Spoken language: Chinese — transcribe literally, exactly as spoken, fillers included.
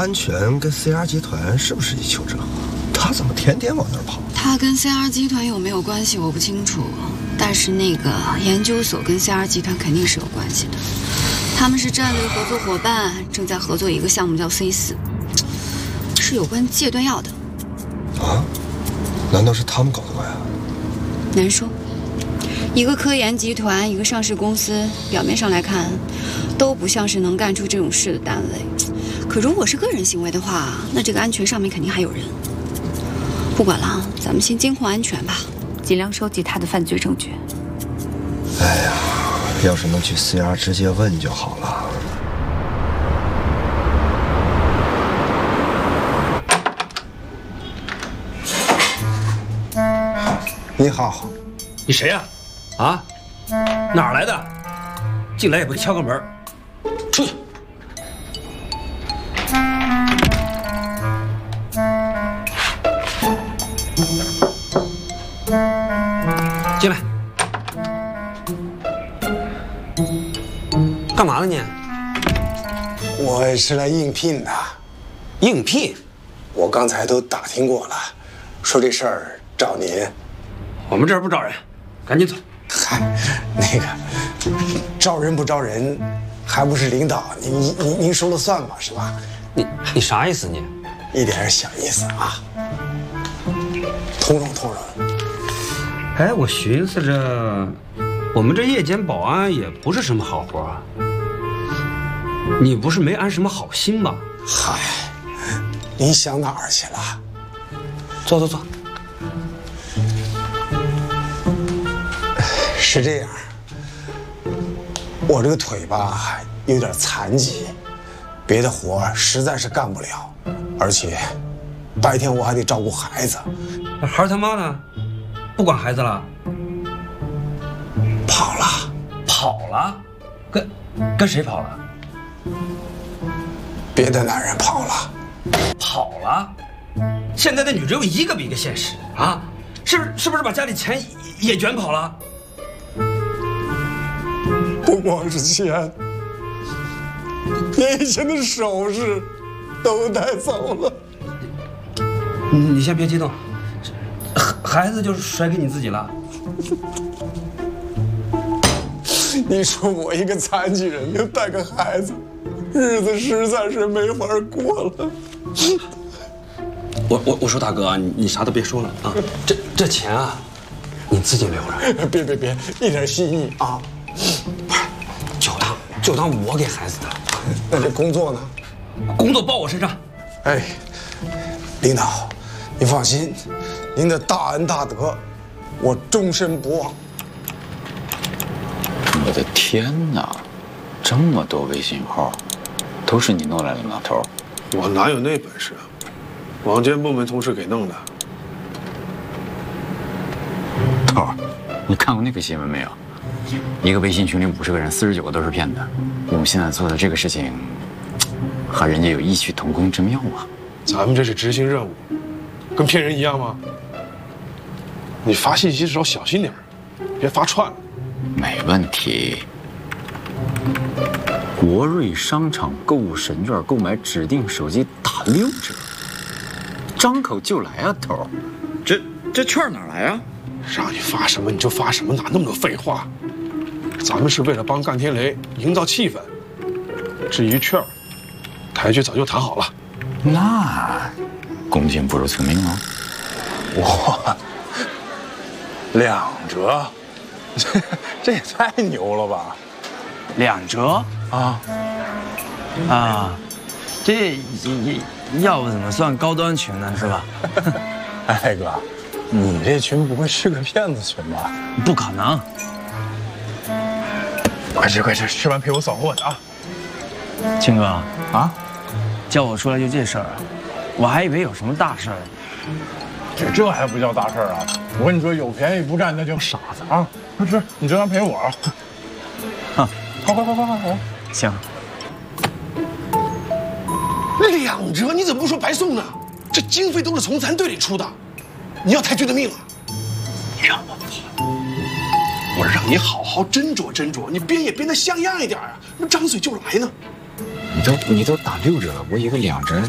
安全跟 C R 集团是不是一丘之貉？他怎么天天往那儿跑？ 他跟 C R 集团有没有关系我不清楚，但是那个研究所跟 C R 集团肯定是有关系的。他们是战略合作伙伴，正在合作一个项目叫 C 四，是有关戒断药的。 啊？难道是他们搞的怪啊？ 难说。一个科研集团，一个上市公司，表面上来看，都不像是能干出这种事的单位。可如果是个人行为的话，那这个安全上面肯定还有人。不管了，咱们先监控安全吧，尽量收集他的犯罪证据。 哎呀，要是能去 C R 直接问就好了。你好， 你谁呀？啊？哪儿来的？进来也不敲个门，出去！进来。干嘛呢你？ 我是来应聘的。 应聘？ 我刚才都打听过了，说这事儿找您。 我们这儿不招人，赶紧走。 嗨，那个招人不招人，还不是领导您您您说了算嘛，是吧？ 你你啥意思你？ 一点小意思啊，通融通融。 哎，我寻思着，我们这夜间保安也不是什么好活啊。你不是没安什么好心吧？ 嗨，您想哪儿去了？ 坐坐坐。 是这样，我这个腿吧有点残疾，别的活实在是干不了，而且白天我还得照顾孩子。 孩儿他妈呢？不管孩子了？ 跑了， 跑了？跟跟谁跑了？ 别的男人跑了。 跑了？现在的女人有一个比一个现实啊！是不是是不是把家里钱也也卷跑了？ 不光是钱，连以前的首饰都带走了。 你你先别激动，孩子就甩给你自己了。 你说我一个残疾人，又带个孩子，日子实在是没法过了。 我我我说大哥啊，你你啥都别说了啊，这这钱啊，你自己留着。 别别别，一点心意啊！ 就当就当我给孩子的。 那这工作呢？ 工作报我身上。 哎，领导，你放心，您的大恩大德，我终身不忘。 我的天哪，这么多微信号，都是你弄来的那头？ 我哪有那本事啊？网监部门同事给弄的。 头儿，你看过那个新闻没有？一个微信群里五十个人，四十九个都是骗子。我们现在做的这个事情，和人家有异曲同工之妙啊。 咱们这是执行任务，跟骗人一样吗？你发信息的时候小心点，别发串了。 没问题。国瑞商场购物神券购买指定手机打六折，张口就来啊，头儿！这这券哪来啊？ 让你发什么你就发什么，哪那么多废话？咱们是为了帮干天雷营造气氛。至于券，台局早就谈好了。 那恭敬不如从命哦。 哇，两折，这这也太牛了吧！ 两折啊啊，这要不怎么算高端群呢？是吧？ 哎哥，你这群不会是个骗子群吧？ 不可能！ 快吃快吃，吃完陪我扫货去啊！ 青哥啊， 叫我出来就这事儿啊？我还以为有什么大事儿。 这这还不叫大事儿啊！我跟你说，有便宜不占那叫傻子啊！快吃，你这完陪我啊！ 啊， 快快快快快快！ 行。 两折，你怎么不说白送呢？这经费都是从咱队里出的，你要台局的命啊！你让我跑，我让你好好斟酌斟酌，你编也编得像样一点啊，那张嘴就来呢。 你都你都打六折了，我以为两折